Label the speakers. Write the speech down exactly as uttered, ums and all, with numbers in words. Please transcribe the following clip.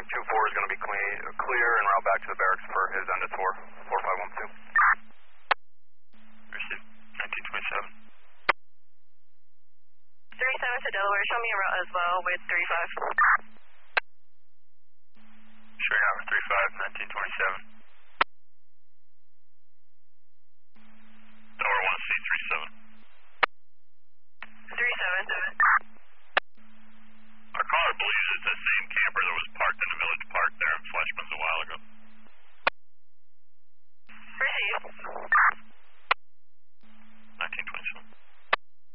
Speaker 1: two four is going to be clean, clear and route back to the barracks for his end of tour, four five one two.
Speaker 2: Received, nineteen twenty-seven.
Speaker 3: three seven to Delaware, show me a route as well with three five.
Speaker 2: Straight out with three five, nineteen twenty-seven.